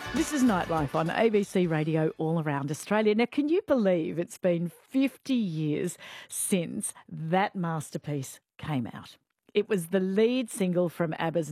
This is Nightlife on ABC Radio all around Australia. Now, can you believe it's been 50 years since that masterpiece came out? It was the lead single from ABBA's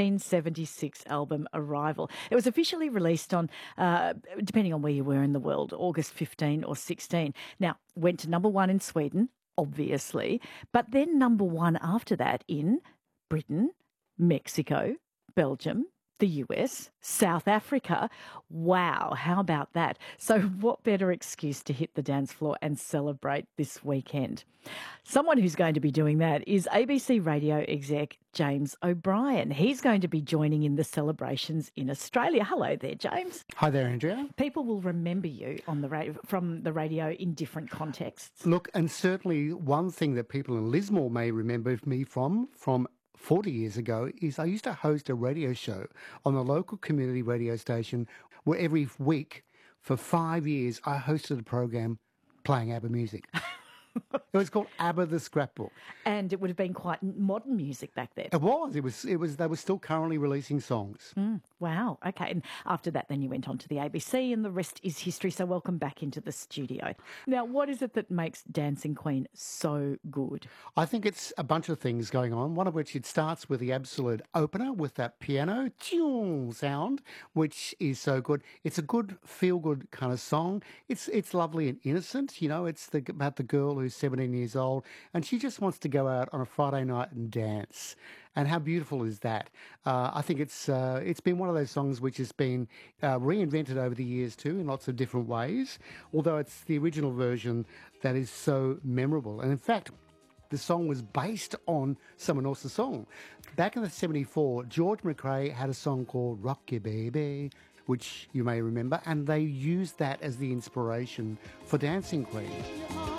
1976 album, Arrival. It was officially released on, depending on where you were in the world, August 15 or 16. Now, went to number one in Sweden, obviously, but then number one after that in Britain, Mexico, Belgium, the US, South Africa. Wow, how about that? So what better excuse to hit the dance floor and celebrate this weekend? Someone who's going to be doing that is ABC Radio exec James O'Brien. He's going to be joining in the celebrations in Australia. Hello there, James. Hi there, Andrea. People will remember you on the from the radio in different contexts. Look, and certainly one thing that people in Lismore may remember me from 40 years ago is I used to host a radio show on the local community radio station where every week for 5 years I hosted a program playing ABBA music. It was called ABBA the Scrapbook. And it would have been quite modern music back then. It was. They were still currently releasing songs. Wow. Okay. And after that, then you went on to the ABC and the rest is history. So welcome back into the studio. Now, what is it that makes Dancing Queen so good? I think it's a bunch of things going on, one of which it starts with the absolute opener with that piano sound, which is so good. It's a good, feel-good kind of song. It's lovely and innocent. You know, it's about the girl who's 17 years old and she just wants to go out on a Friday night and dance. And how beautiful is that? I think it's been one of those songs which has been reinvented over the years too in lots of different ways, although it's the original version that is so memorable. And in fact, the song was based on someone else's song. Back in the 74, George McRae had a song called Rock Ya Baby, which you may remember, and they used that as the inspiration for Dancing Queen.